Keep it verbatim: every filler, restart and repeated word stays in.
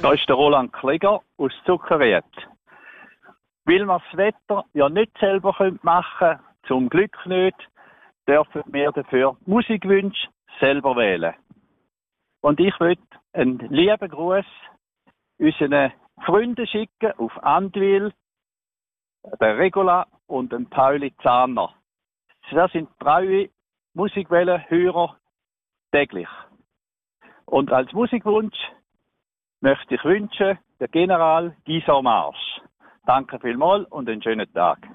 Da ist der Roland Kläger aus Zuckerried. Weil wir das Wetter ja nicht selber machen können, zum Glück nicht, dürfen wir dafür Musikwünsche selber wählen. Und ich möchte einen lieben Gruß unseren Freunden schicken auf Andwil, der Regula und den Pauli Zahner. Das sind treue Musikwellenhörer täglich. Und als Musikwunsch möchte ich wünschen, der General Gisor Marsch. Danke vielmals und einen schönen Tag.